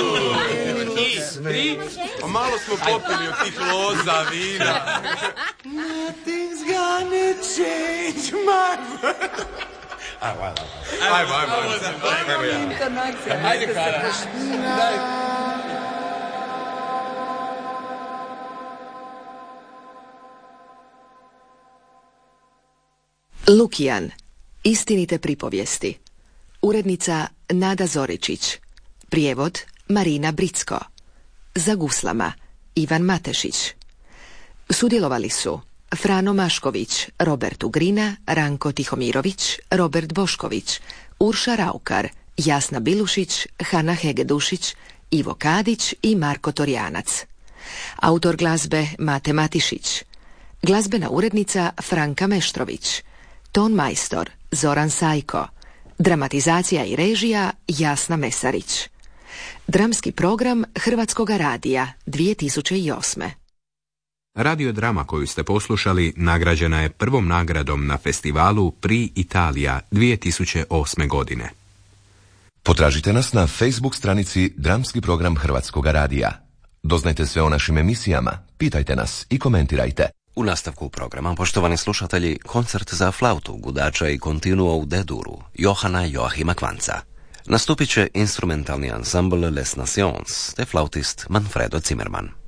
A malo smo popili od tih loza, vina. Nothing's gonna change my world. Ajmo. Ajde, Kara. Lukijan. Istinite pripovijesti. Urednica Nada Zoričić. Prijevod Marina Bricko. Za guslama Ivan Matešić. Sudjelovali su Frano Mašković, Robert Ugrina, Ranko Tihomirović, Robert Bošković, Urša Raukar, Jasna Bilušić, Hana Hegedušić, Ivo Kadić i Marko Torjanac. Autor glazbe Mate Matišić. Glazbena urednica Franka Meštrović. Ton majstor Zoran Sajko. Dramatizacija i režija Jasna Mesarić. Dramski program Hrvatskoga radija 2008. Radiodrama koju ste poslušali nagrađena je prvom nagradom na festivalu Pri Italija 2008. godine. Potražite nas na Facebook stranici Dramski program Hrvatskoga radija. Doznajte sve o našim emisijama, pitajte nas i komentirajte. U nastavku programa, poštovani slušatelji, koncert za flautu, gudača i continuo u D-duru Johana Joachima Kvanca. Nastupit će instrumentalni ansambl Les Nations te flautist Manfredo Zimmermann.